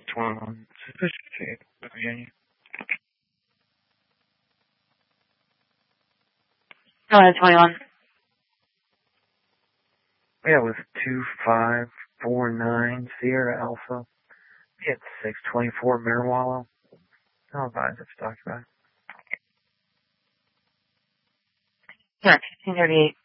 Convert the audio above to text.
621, Sophisticated, Virginia. Go ahead, 21. Yeah, it was 2549 Sierra Alpha. Hit 624 Mirwallow. I'll advise if it's documented. Correct, 1638.